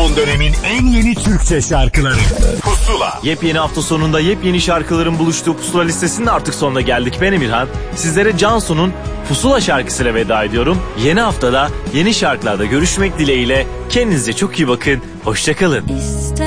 Son dönemin en yeni Türkçe şarkıları Pusula. Yepyeni hafta sonunda yepyeni şarkıların buluştuğu Pusula listesinin artık sonuna geldik. Ben Emirhan. Sizlere Cansu'nun Pusula şarkısıyla veda ediyorum. Yeni haftada yeni şarkılarda görüşmek dileğiyle. Kendinize çok iyi bakın. Hoşça kalın.